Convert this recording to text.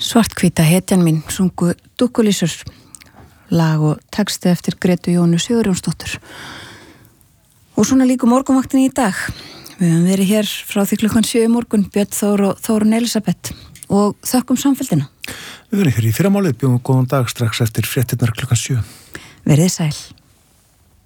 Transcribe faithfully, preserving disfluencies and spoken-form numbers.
Svarthvíta hetjan mín sungu Dúkkulísur, lag og texti eftir Gretu Jónu Sigurjónsdóttur. Og svona líka morgunvaktin í dag. Við höfum verið hér frá því klukkan sjö morgun, Björn Þór og Þórunn Elísabet, og þökkum samfélgina. Við verðum hér í fyrramálið, bjóðum góðan dag strax eftir fréttirnar klukkan sjö. Verið sæl.